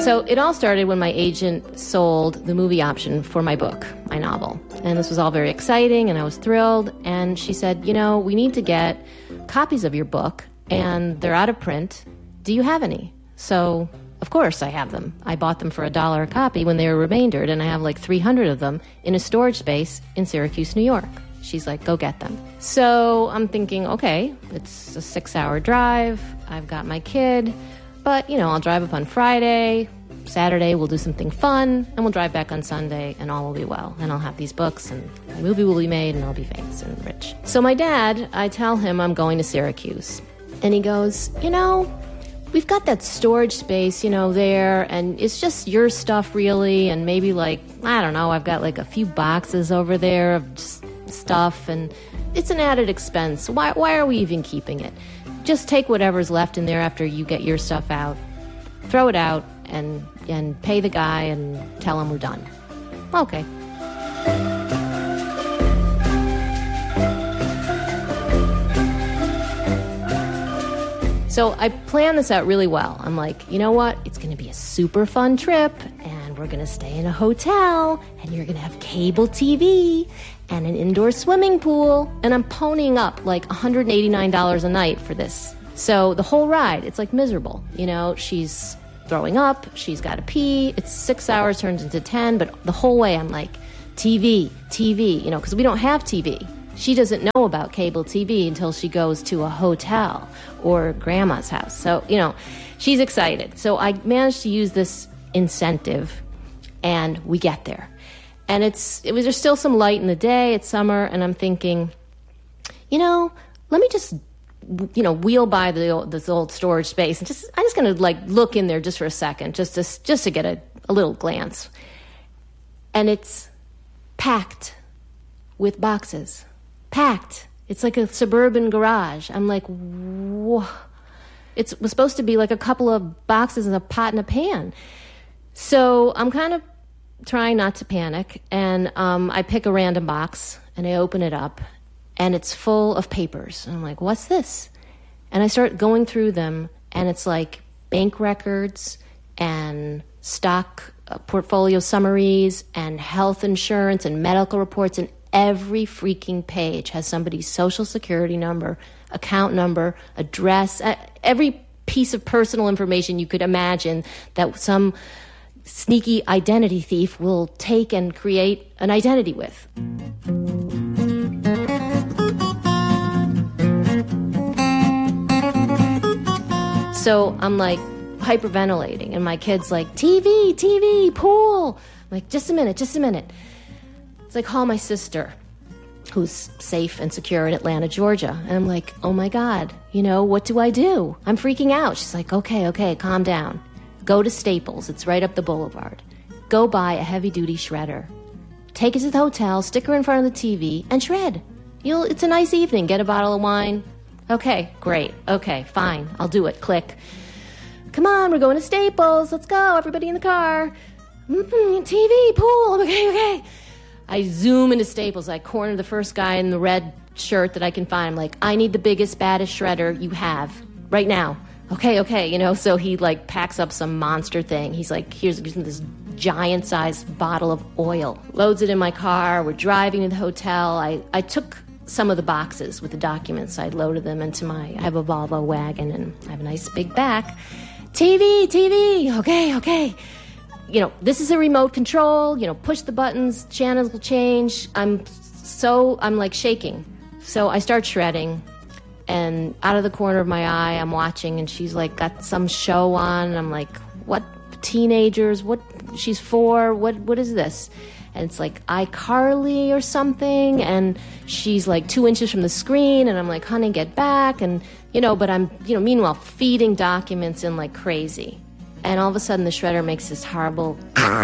So it all started when my agent sold the movie option for my book, my novel. And this was all very exciting, and I was thrilled. And she said, we need to get copies of your book, and they're out of print. Do you have any? So, of course, I have them. I bought them for $1 a copy when they were remaindered, and I have like 300 of them in a storage space in Syracuse, New York. She's like, go get them. So I'm thinking, okay, it's a 6-hour drive. I've got my kid. But, I'll drive up on Friday. Saturday, we'll do something fun. And we'll drive back on Sunday, and all will be well. And I'll have these books, and the movie will be made, and I'll be famous and rich. So my dad, I tell him I'm going to Syracuse. And he goes, we've got that storage space, there. And it's just your stuff, really. And maybe, I've got a few boxes over there of just stuff. And it's an added expense. Why are we even keeping it? Just take whatever's left in there after you get your stuff out, throw it out, and pay the guy and tell him we're done. Okay. So I planned this out really well. I'm like, you know what? It's going to be a super fun trip, and we're going to stay in a hotel, and you're going to have cable TV and an indoor swimming pool. And I'm ponying up like $189 a night for this. So the whole ride, it's miserable. She's throwing up, she's got to pee. It's 6 hours, turns into 10, but the whole way I'm like, TV, because we don't have TV. She doesn't know about cable TV until she goes to a hotel or grandma's house. So, she's excited. So I managed to use this incentive, and we get there. And there's still some light in the day. It's summer, and I'm thinking, let me just, wheel by this old storage space, and I'm just going to look in there just for a second, just to get a little glance. And it's packed with boxes. Packed. It's like a suburban garage. I'm like, whoa. It was supposed to be like a couple of boxes and a pot and a pan. So I'm kind of trying not to panic, and I pick a random box, and I open it up, and it's full of papers. And I'm like, what's this? And I start going through them, and it's like bank records and stock portfolio summaries and health insurance and medical reports, and every freaking page has somebody's social security number, account number, address, every piece of personal information you could imagine that some sneaky identity thief will take and create an identity with. So I'm like hyperventilating, and my kid's like, TV, pool. I'm like, just a minute. So I call my sister, who's safe and secure in Atlanta, Georgia. And I'm like, oh my God, what do I do? I'm freaking out. She's like, okay, calm down. Go to Staples. It's right up the boulevard. Go buy a heavy-duty shredder. Take it to the hotel, stick her in front of the TV, and shred. It's a nice evening. Get a bottle of wine. Okay, great. Okay, fine. I'll do it. Click. Come on, we're going to Staples. Let's go. Everybody in the car. TV, pool. Okay. I zoom into Staples. I corner the first guy in the red shirt that I can find. I'm like, I need the biggest, baddest shredder you have right now. Okay. So he packs up some monster thing. He's like, here's this giant-sized bottle of oil. Loads it in my car. We're driving to the hotel. I took some of the boxes with the documents. I loaded them into I have a Volvo wagon, and I have a nice big back. TV. Okay. This is a remote control. Push the buttons. Channels will change. I'm shaking. So I start shredding, and out of the corner of my eye, I'm watching, and she's got some show on, and I'm like, what? Teenagers? What? She's 4. What is this? And it's like iCarly or something, and she's 2 inches from the screen, and I'm like, honey, get back, and but I'm meanwhile feeding documents in like crazy. And all of a sudden, the shredder makes this horrible.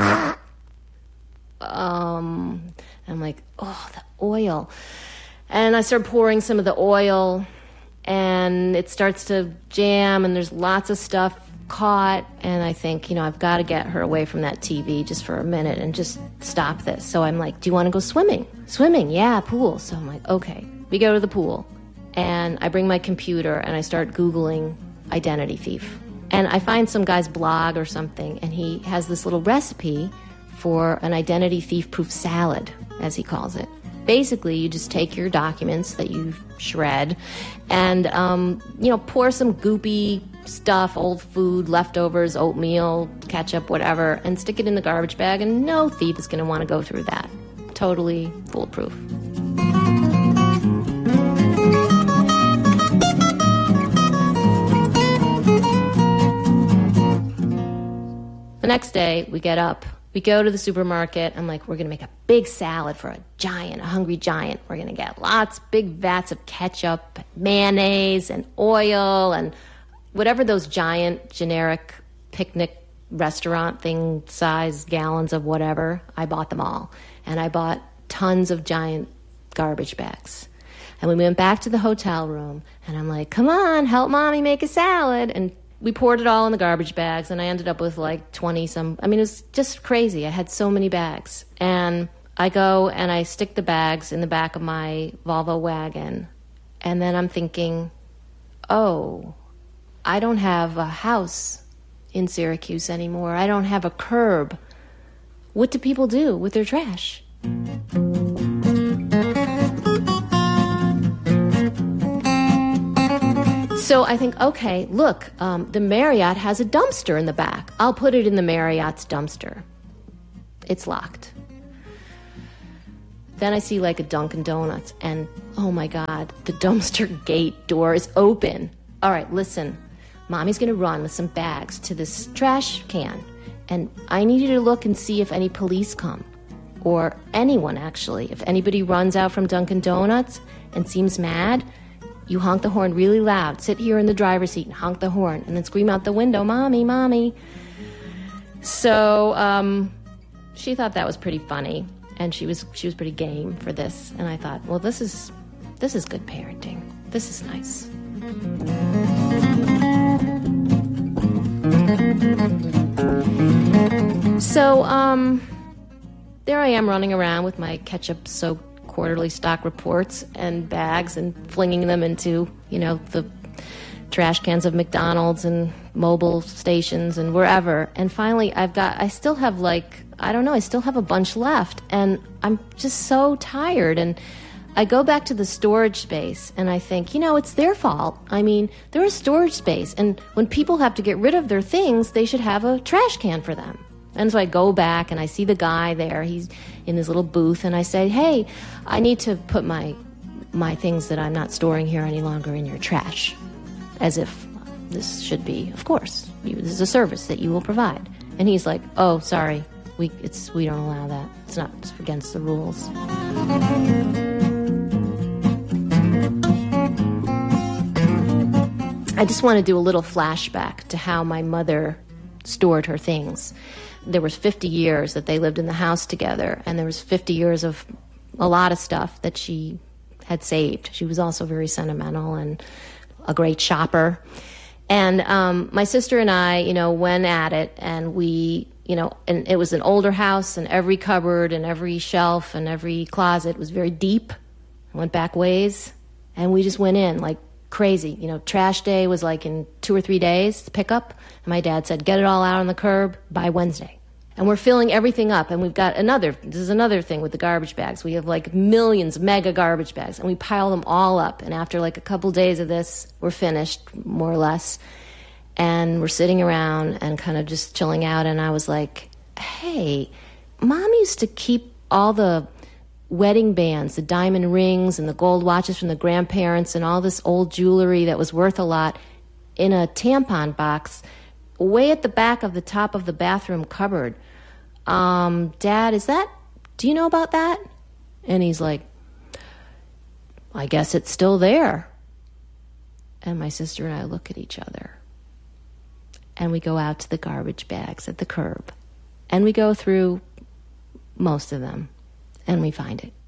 I'm like, oh, the oil. And I start pouring some of the oil, and it starts to jam, and there's lots of stuff caught. And I think, I've got to get her away from that TV just for a minute and just stop this. So I'm like, do you want to go swimming? Swimming, yeah, pool. So I'm like, okay. We go to the pool, and I bring my computer, and I start Googling identity thief. And I find some guy's blog or something, and he has this little recipe for an identity thief-proof salad, as he calls it. Basically, you just take your documents that you shred and, pour some goopy stuff, old food, leftovers, oatmeal, ketchup, whatever, and stick it in the garbage bag, and no thief is going to want to go through that. Totally foolproof. The next day, we get up. We go to the supermarket. I'm like, we're going to make a big salad for a hungry giant. We're going to get lots, big vats of ketchup, mayonnaise, and oil, and whatever those giant, generic picnic restaurant thing size gallons of whatever. I bought them all. And I bought tons of giant garbage bags. And we went back to the hotel room, and I'm like, come on, help mommy make a salad. And we poured it all in the garbage bags, and I ended up with like 20-some. I mean, it was just crazy. I had so many bags. And I go and I stick the bags in the back of my Volvo wagon. And then I'm thinking, oh, I don't have a house in Syracuse anymore. I don't have a curb. What do people do with their trash? So I think, okay, look, the Marriott has a dumpster in the back. I'll put it in the Marriott's dumpster. It's locked. Then I see like a Dunkin' Donuts, and oh my God, the dumpster gate door is open. All right, listen, mommy's gonna run with some bags to this trash can, and I need you to look and see if any police come, or anyone actually. If anybody runs out from Dunkin' Donuts and seems mad, you honk the horn really loud. Sit here in the driver's seat and honk the horn, and then scream out the window, "Mommy, Mommy." So she thought that was pretty funny, and she was pretty game for this. And I thought, well, this is good parenting. This is nice. So there I am running around with my ketchup-soaked quarterly stock reports and bags and flinging them into, the trash cans of McDonald's and mobile stations and wherever. And finally, I still have a bunch left, and I'm just so tired. And I go back to the storage space and I think, it's their fault. I mean, they're a storage space, and when people have to get rid of their things, they should have a trash can for them. And so I go back and I see the guy there. He's in his little booth, and I say, hey, I need to put my things that I'm not storing here any longer in your trash. As if this should be, of course, this is a service that you will provide. And he's like, oh, sorry, we don't allow that. It's against the rules. I just want to do a little flashback to how my mother stored her things. There was 50 years that they lived in the house together, and there was 50 years of a lot of stuff that she had saved. She was also very sentimental and a great shopper. And my sister and I, went at it, and we, and it was an older house, and every cupboard and every shelf and every closet was very deep. I went back ways, and we just went in like crazy. Trash day was like in 2 or 3 days to pick up. And my dad said, get it all out on the curb by Wednesday. And we're filling everything up. And we've got this is another thing with the garbage bags. We have like millions, mega garbage bags, and we pile them all up. And after like a couple days of this, we're finished, more or less. And we're sitting around and kind of just chilling out. And I was like, hey, Mom used to keep all the wedding bands, the diamond rings and the gold watches from the grandparents and all this old jewelry that was worth a lot in a tampon box way at the back of the top of the bathroom cupboard. Dad, do you know about that? And he's like, I guess it's still there. And my sister and I look at each other, and we go out to the garbage bags at the curb, and we go through most of them, and we find it.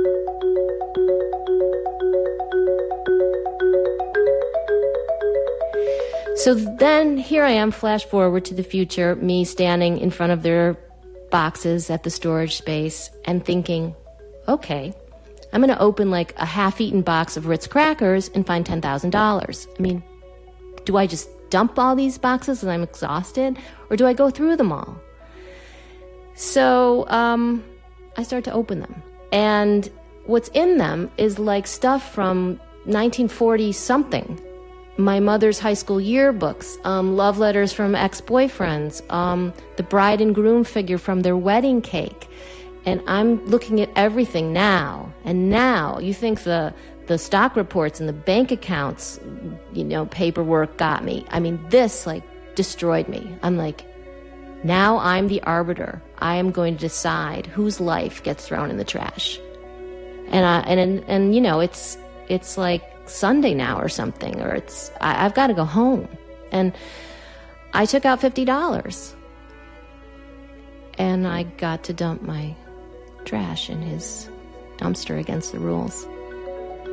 So then here I am, flash forward to the future, me standing in front of their boxes at the storage space and thinking, okay, I'm going to open like a half-eaten box of Ritz crackers and find $10,000. I mean, do I just dump all these boxes and I'm exhausted? Or do I go through them all? So I start to open them. And what's in them is like stuff from 1940-something. My mother's high school yearbooks, love letters from ex-boyfriends, the bride and groom figure from their wedding cake. And I'm looking at everything now. And now you think the stock reports and the bank accounts, paperwork got me. I mean, this like destroyed me. I'm like, now I'm the arbiter. I am going to decide whose life gets thrown in the trash. And it's like Sunday now or something, or I've got to go home. And I took out $50 and I got to dump my trash in his dumpster against the rules.